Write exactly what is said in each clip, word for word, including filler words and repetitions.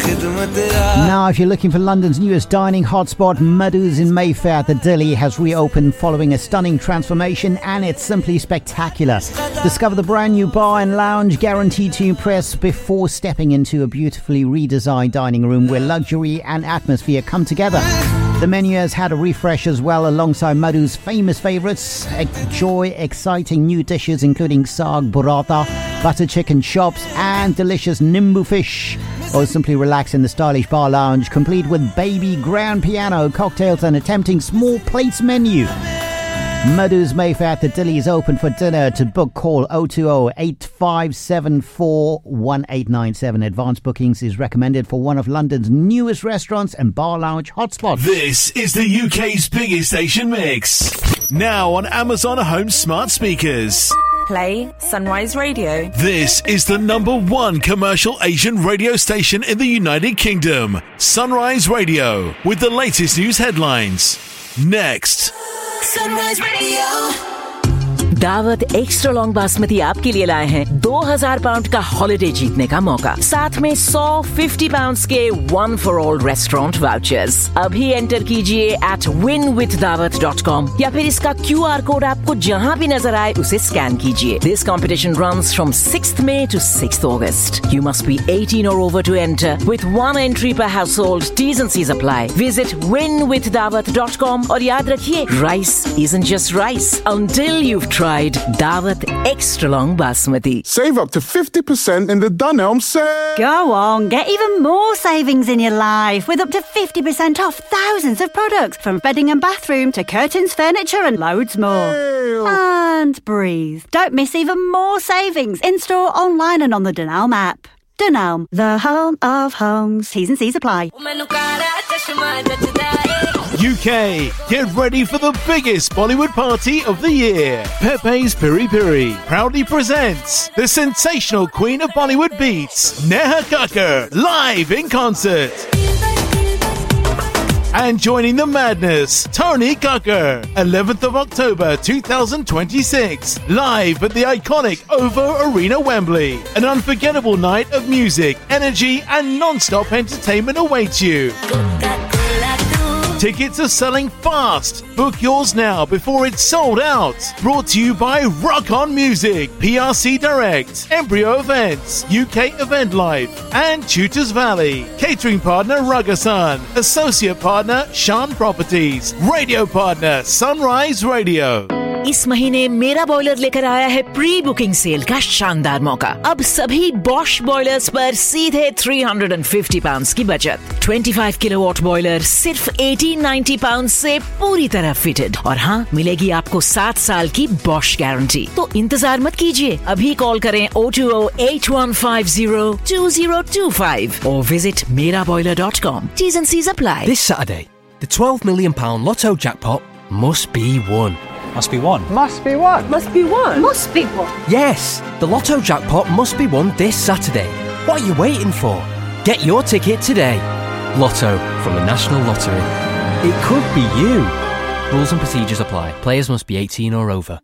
Now, if you're looking for London's newest dining hotspot, Madhu's in Mayfair at the Dilly has reopened following a stunning transformation, and it's simply spectacular. Discover the brand new bar and lounge guaranteed to impress before stepping into a beautifully redesigned dining room where luxury and atmosphere come together. The menu has had a refresh as well, alongside Madhu's famous favourites. Enjoy exciting new dishes including saag burrata, butter chicken chops and delicious nimbu fish. Or simply relax in the stylish bar lounge, complete with baby grand piano, cocktails and a tempting small plates menu. Madhu's Mayfair at the Dilly is open for dinner. To book, call oh two oh, eight five seven four, one eight nine seven. Advance bookings is recommended for one of London's newest restaurants and bar lounge hotspots. This is the U K's biggest Asian mix. Now on Amazon Home Smart Speakers. Play Sunrise Radio. This is the number one commercial Asian radio station in the United Kingdom. Sunrise Radio, with the latest news headlines. Next. Sunrise Radio. दावत extra long basmati आपके लिए लाए हैं दो हज़ार pound का holiday जीतने का मौका, साथ में सौ फिफ्टी पाउंड्स के one for all restaurant vouchers. अभी एंटर कीजिए एट विन विद दावत डॉट कॉम या फिर इसका क्यू आर कोड आपको जहां भी नजर आए उसे स्कैन कीजिए। This competition runs from sixth May to sixth August. You must be eighteen or over to enter, with one entry per household. T's and C's apply. Visit win with dawat dot com और याद रखिए, rice isn't just rice until you've tried Dawat Extra Long Basmati. Save up to fifty percent in the Dunelm sale. Go on, get even more savings in your life with up to fifty percent off thousands of products, from bedding and bathroom to curtains, furniture and loads more. Ew. And breathe. Don't miss even more savings in-store, online and on the Dunelm app. Dunelm, the home of homes. T's and C's apply. U K, get ready for the biggest Bollywood party of the year. Pepe's Piri Piri proudly presents the sensational queen of Bollywood beats, Neha Kakkar, live in concert. And joining the madness, Tony Kakkar, eleventh of October twenty twenty-six, live at the iconic O V O Arena, Wembley. An unforgettable night of music, energy and non-stop entertainment awaits you. Tickets are selling fast. Book yours now before it's sold out. Brought to you by Rock On Music, P R C Direct, Embryo Events, U K Event Life, and Tutors Valley. Catering partner Rugasan. Associate partner Shan Properties. Radio partner Sunrise Radio. इस महीने मेरा boiler लेकर आया है pre booking cell का शानदार मौका। अब सभी बॉश बॉयलर्स पर सीधे तीन सौ पचास पाउंड्स की बचत। पच्चीस किलोवाट बॉयलर सिर्फ अठारह सौ नब्बे पाउंड्स से पूरी तरह फिटेड, और हाँ, मिलेगी आपको सात साल की बॉश गारंटी। तो इंतजार मत कीजिए, अभी कॉल करें oh two oh, eight one five oh, two oh two five or visit mera boiler dot com. T's and C's apply. This Saturday, the twelve million pounds lotto jackpot must be won. Must be won. Must be won. Must be won. Must be one. Yes, the lotto jackpot must be won this Saturday. What are you waiting for? Get your ticket today. Lotto from the National Lottery. It could be you. Rules and procedures apply. Players must be eighteen or over.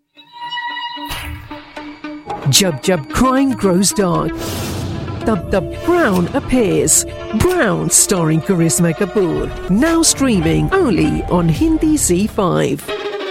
Jub Jub crime grows dark. Dub Dub Brown appears. Brown starring Karisma Kapoor. Now streaming only on Hindi Z five.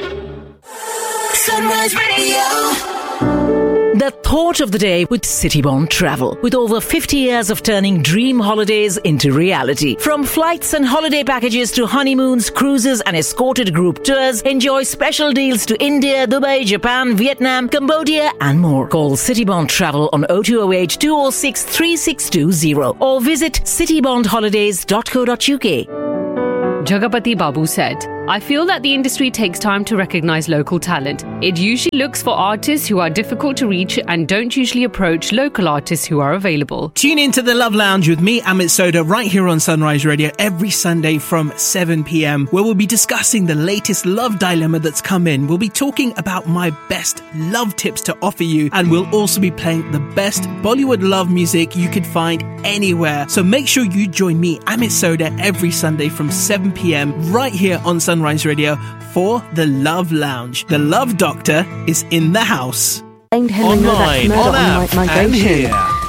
Sunrise Radio. The thought of the day with Citybond Travel. With over fifty years of turning dream holidays into reality. From flights and holiday packages to honeymoons, cruises and escorted group tours, enjoy special deals to India, Dubai, Japan, Vietnam, Cambodia and more. Call Citybond Travel on oh two oh eight, two oh six, three six two oh or visit citybond holidays dot co dot uk. Jagapati Babu said, I feel that the industry takes time to recognize local talent. It usually looks for artists who are difficult to reach and don't usually approach local artists who are available. Tune in to The Love Lounge with me, Amit Soda, right here on Sunrise Radio every Sunday from seven p.m, where we'll be discussing the latest love dilemma that's come in. We'll be talking about my best love tips to offer you, and we'll also be playing the best Bollywood love music you could find anywhere. So make sure you join me, Amit Soda, every Sunday from seven p.m, right here on Sunrise Sunrise Radio for The Love Lounge. The Love Doctor is in the house. Online, on app, and here.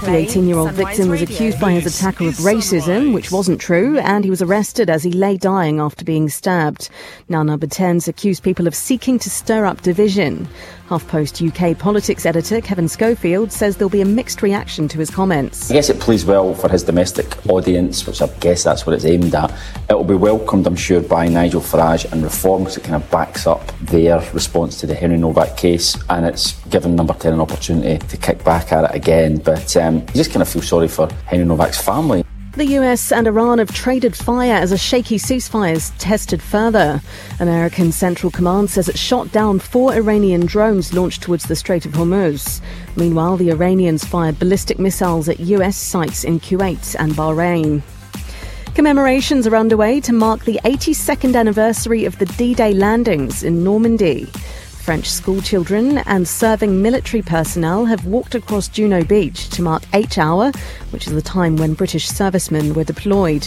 The eighteen-year-old victim was accused by his attacker of racism, which wasn't true, and he was arrested as he lay dying after being stabbed. Nana Bertens accused people of seeking to stir up division. HuffPost U K politics editor Kevin Schofield says there'll be a mixed reaction to his comments. I guess it plays well for his domestic audience, which I guess that's what it's aimed at. It will be welcomed, I'm sure, by Nigel Farage and Reform, because it kind of backs up their response to the Henry Novak case, and it's given Number ten an opportunity to kick back at it again. But um, you just kind of feel sorry for Henry Novak's family. The U S and Iran have traded fire as a shaky ceasefire is tested further. American Central Command says it shot down four Iranian drones launched towards the Strait of Hormuz. Meanwhile, the Iranians fired ballistic missiles at U S sites in Kuwait and Bahrain. Commemorations are underway to mark the eighty-second anniversary of the D-Day landings in Normandy. French schoolchildren and serving military personnel have walked across Juno Beach to mark H hour, which is the time when British servicemen were deployed.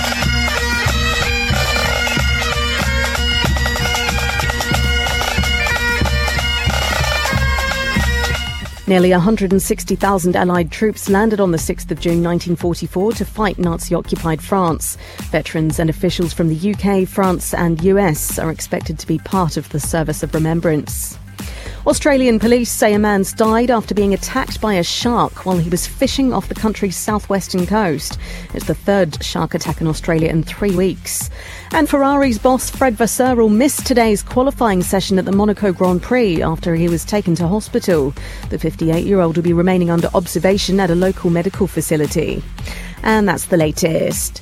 Nearly one hundred sixty thousand Allied troops landed on the sixth of June nineteen forty-four to fight Nazi-occupied France. Veterans and officials from the U K, France and U S are expected to be part of the Service of Remembrance. Australian police say a man's died after being attacked by a shark while he was fishing off the country's southwestern coast. It's the third shark attack in Australia in three weeks. And Ferrari's boss Fred Vasseur missed today's qualifying session at the Monaco Grand Prix after he was taken to hospital. The fifty-eight-year-old will be remaining under observation at a local medical facility. And that's the latest.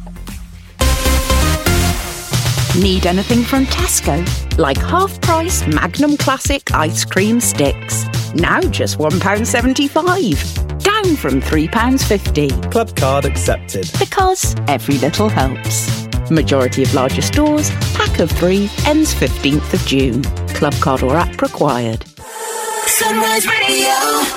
Need anything from Tesco? Like half-price Magnum Classic ice cream sticks. Now just one pound seventy-five. Down from three pounds fifty. Club card accepted. Because every little helps. Majority of larger stores, pack of three, ends fifteenth of June. Club card or app required. Sunrise Radio.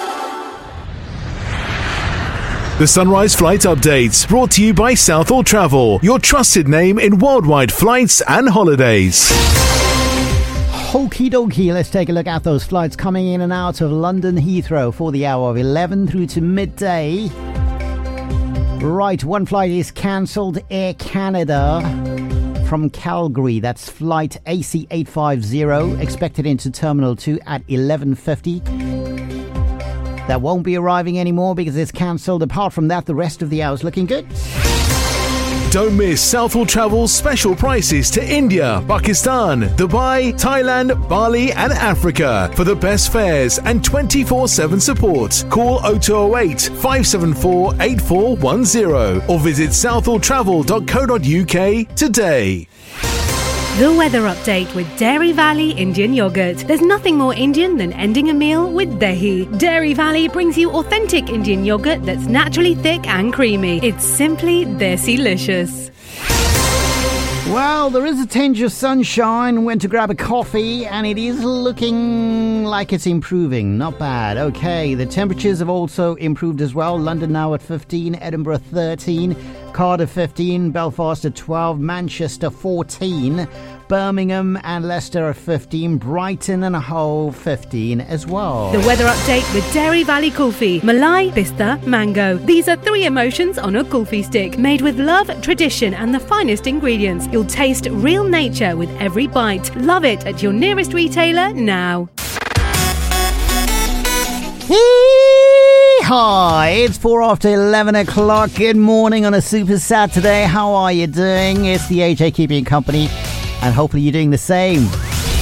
The Sunrise Flight Updates, brought to you by Southall Travel, your trusted name in worldwide flights and holidays. Okie dokie, let's take a look at those flights coming in and out of London Heathrow for the hour of eleven through to midday. Right, one flight is cancelled. Air Canada from Calgary, that's flight A C eight fifty, expected into Terminal two at eleven fifty. That won't be arriving anymore because it's cancelled. Apart from that, the rest of the hour's looking good. Don't miss Southall Travel's special prices to India, Pakistan, Dubai, Thailand, Bali and Africa for the best fares and twenty-four seven support. Call oh two oh eight, five seven four, eight four one oh or visit southall travel dot co dot uk today. The weather update with Dairy Valley Indian Yogurt. There's nothing more Indian than ending a meal with dahi. Dairy Valley brings you authentic Indian yogurt that's naturally thick and creamy. It's simply desi-licious. Well, there is a tinge of sunshine. Went to grab a coffee and it is looking like it's improving. Not bad. Okay, the temperatures have also improved as well. London now at fifteen, Edinburgh thirteen, Cardiff fifteen, Belfast at twelve, Manchester fourteen, Birmingham and Leicester at fifteen, Brighton and Hull fifteen as well. The weather update with Dairy Valley Kulfi. Malai, Pista, Mango. These are three emotions on a kulfi stick, made with love, tradition and the finest ingredients. You'll taste real nature with every bite. Love it at your nearest retailer now. Hi, it's four after eleven o'clock. Good morning on a Super Saturday. How are you doing? It's the A J keeping you company, and hopefully you're doing the same.